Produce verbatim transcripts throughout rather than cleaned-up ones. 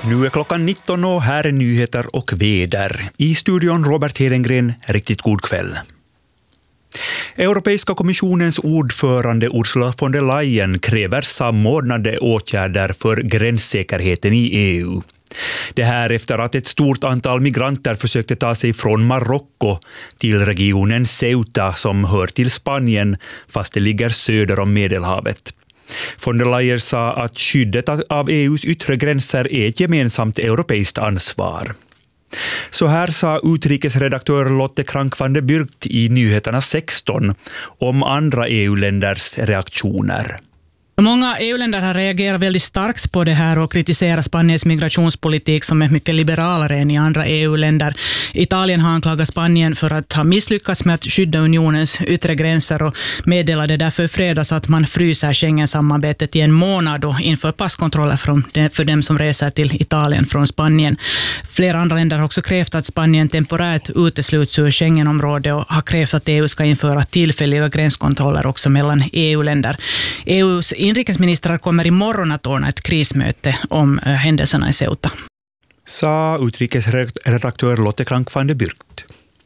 Nu är klockan nitton och här är nyheter och väder. I studion Robert Hedengren, riktigt god kväll. Europeiska kommissionens ordförande Ursula von der Leyen kräver samordnade åtgärder för gränssäkerheten i E U. Det här efter att ett stort antal migranter försökte ta sig från Marocko till regionen Ceuta som hör till Spanien fast det ligger söder om Medelhavet. Von der Leyen sa att skyddet av E U:s yttre gränser är ett gemensamt europeiskt ansvar. Så här sa utrikesredaktör Lotte Krank van der Burgt i Nyheterna sexton om andra E U-länders reaktioner. Många E U-länder har reagerat väldigt starkt på det här och kritiserat Spaniens migrationspolitik som är mycket liberalare än i andra E U-länder. Italien har anklagat Spanien för att ha misslyckats med att skydda unionens yttre gränser och meddelade därför i fredags att man fryser Schengen-samarbetet i en månad och inför passkontroller för dem som reser till Italien från Spanien. Flera andra länder har också krävt att Spanien temporärt utesluts ur Schengenområdet och har krävt att E U ska införa tillfälliga gränskontroller också mellan E U-länder. E U:s inrikesministrar kommer imorgon att ordna ett krismöte om händelserna i Ceuta. Sa utrikesredaktör Lotte Krank van der Burgt.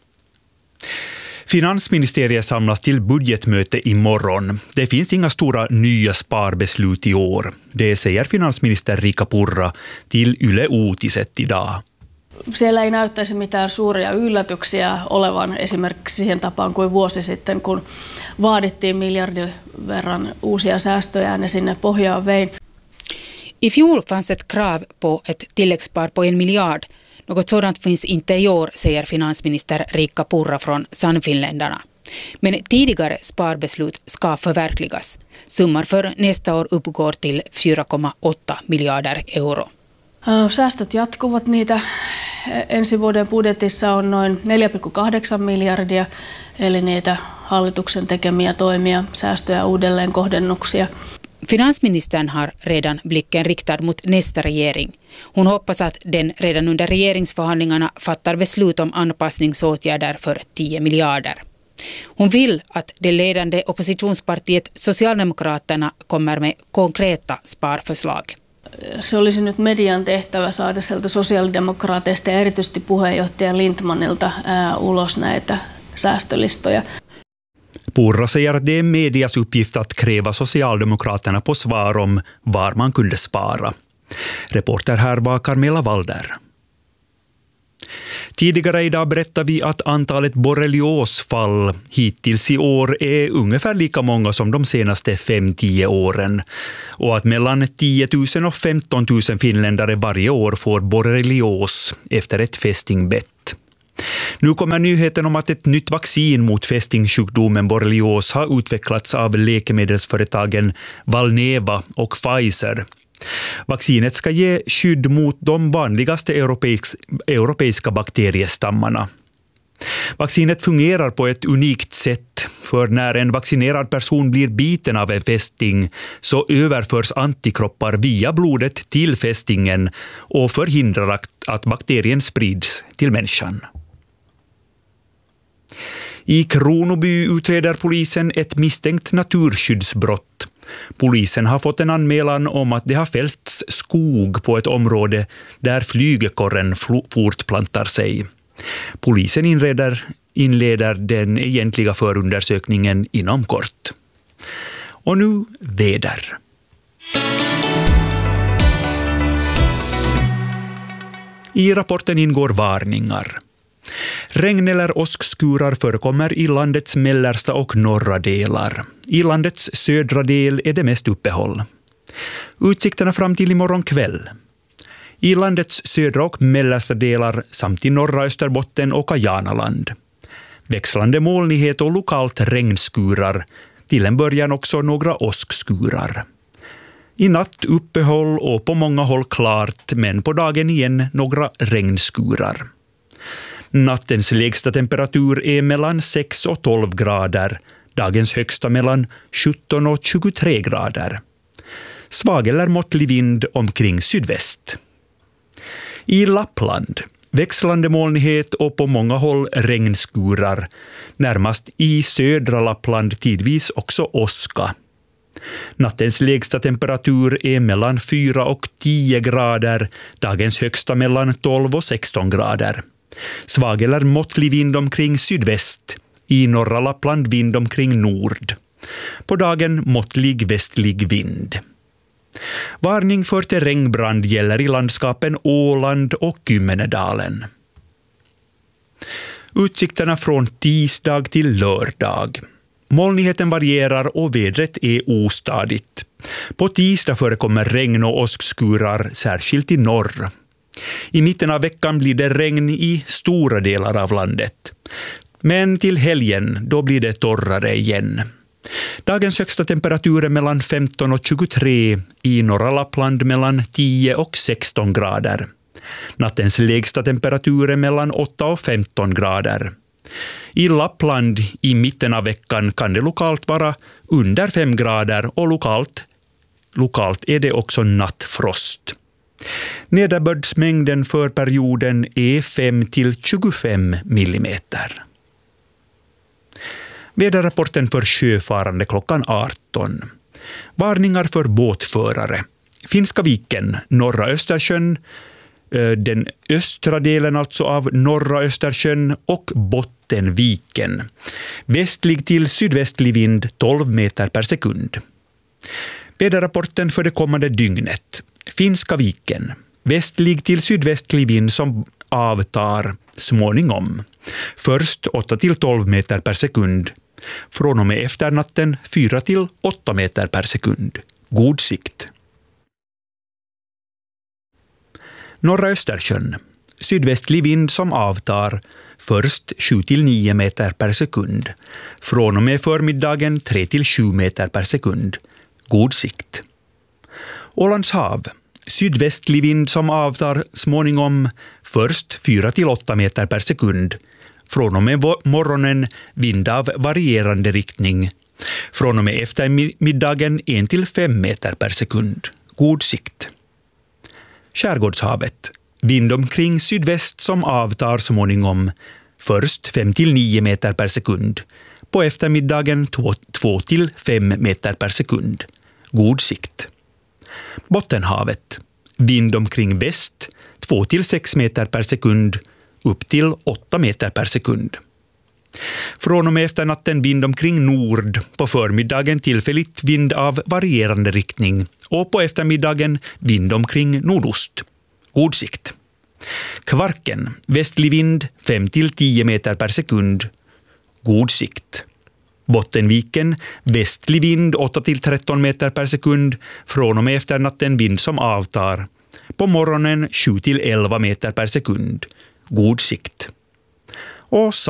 Finansministeriet samlas till budgetmöte imorgon. Det finns inga stora nya sparbeslut i år. Det säger finansminister Riikka Purra till Yle Uutiset idag. Siellä ei näyttäisi mitään suuria yllätyksiä olevan esimerkiksi siihen tapaan kuin vuosi sitten, kun vaadittiin miljardin verran uusia säästöjä ja sinne pohjaan vein. I fjol fanns ett krav på ett tilläggsspar på en miljard. Något sådant finns inte i år, säger finansminister Riikka Purra från Sannfinländarna. Men tidigare sparbeslut ska förverkligas. Summan för nästa år uppgår till fyra komma åtta miljarder euro. Säästöt jatkuvat, niitä ensi vuoden budjetissa on noin neljä pilkku kahdeksan miljardia, eli niitä hallituksen tekemiä toimia, säästöjä ja uudelleenkohdennuksia. Finansministern har redan blicken riktad mot nästa regering. Hon hoppas att den redan under regeringsförhandlingarna fattar beslut om anpassningsåtgärder för tio miljarder. Hon vill att det ledande oppositionspartiet Socialdemokraterna kommer med konkreta sparförslag. Se olisi nyt median tehtävä saada sieltä sosiaalidemokraateista ja erityisesti puheenjohtaja Lindtmanilta ää, ulos näitä säästölistoja. Purra säger att det är medias uppgift att kräva Socialdemokraterna på svar om var man kunde spara. Reporter här var Carmela Walder. Tidigare idag berättade vi att antalet borreliosfall hittills i år är ungefär lika många som de senaste fem till tio åren och att mellan tio tusen och femton tusen finländare varje år får borrelios efter ett fästingbett. Nu kommer nyheten om att ett nytt vaccin mot fästingsjukdomen borrelios har utvecklats av läkemedelsföretagen Valneva och Pfizer. Vaccinet ska ge skydd mot de vanligaste europeisk, europeiska bakteriestammarna. Vaccinet fungerar på ett unikt sätt, för när en vaccinerad person blir biten av en fästing så överförs antikroppar via blodet till fästingen och förhindrar att, att bakterien sprids till människan. I Kronoby utreder polisen ett misstänkt naturskyddsbrott. Polisen har fått en anmälan om att det har fällts skog på ett område där flygekorren fortplantar sig. Polisen inleder, inleder den egentliga förundersökningen inom kort. Och nu väder. I rapporten ingår varningar. Regn eller åskskurar förekommer i landets mellersta och norra delar. I landets södra del är det mest uppehåll. Utsikterna fram till imorgon kväll. I landets södra och mellersta delar samt i norra Österbotten och Kajanaland. Växlande molnighet och lokalt regnskurar. Till en början också några åskskurar. I natt uppehåll och på många håll klart, men på dagen igen några regnskurar. Nattens lägsta temperatur är mellan sex och tolv grader. Dagens högsta mellan sjutton och tjugotre grader. Svag eller måttlig vind omkring sydväst. I Lappland, växlande molnighet och på många håll regnskurar. Närmast i södra Lappland tidvis också åska. Nattens lägsta temperatur är mellan fyra och tio grader, dagens högsta mellan tolv och sexton grader. Svag eller måttlig vind omkring sydväst, i norra Lappland vind omkring nord. På dagen måttlig västlig vind. Varning för terrängbrand gäller i landskapen Åland och Kymmenedalen. Utsikterna från tisdag till lördag. Molnigheten varierar och vädret är ostadigt. På tisdag förekommer regn och åskskurar, särskilt i norr. I mitten av veckan blir det regn i stora delar av landet. Men till helgen, då blir det torrare igen. Dagens högsta temperatur är mellan femton och tjugotre, i norra Lappland mellan tio och sexton grader. Nattens lägsta temperatur är mellan åtta och femton grader. I Lappland i mitten av veckan kan det lokalt vara under fem grader och lokalt, lokalt är det också nattfrost. Nederbördsmängden för perioden är fem till tjugofem millimeter. Väderrapporten för sjöfarande klockan arton. Varningar för båtförare. Finska viken, norra Östersjön, den östra delen alltså av norra Östersjön och Bottenviken. Västlig till sydvästlig vind tolv meter per sekund. Väderrapporten för det kommande dygnet. Finska viken. Västlig till sydvästlig vind som avtar småningom. Först åtta till tolv meter per sekund. Från och med efter natten fyra till åtta meter per sekund. God sikt. Norra Östersjön. Sydvästlig vind som avtar. Först sju till nio meter per sekund. Från och med förmiddagen tre till sju meter per sekund. God sikt. Ålands hav. Sydvästlig vind som avtar småningom. Först fyra till åtta meter per sekund. Från och med morgonen vind av varierande riktning. Från och med eftermiddagen en till fem meter per sekund. God sikt. Skärgårdshavet. Vind omkring sydväst som avtar småningom. Först fem till nio meter per sekund. På eftermiddagen två till fem meter per sekund. God sikt. Bottenhavet. Vind omkring väst två till sex meter per sekund. Upp till åtta meter per sekund. Från och med efternatten vind omkring nord, på förmiddagen tillfälligt vind av varierande riktning och på eftermiddagen vind omkring nordost. God sikt. Kvarken, västlig vind fem till tio meter per sekund. God sikt. Bottenviken, västlig vind åtta till tretton meter per sekund, från och med efternatten vind som avtar. På morgonen sju till elva meter per sekund. God sikt. Och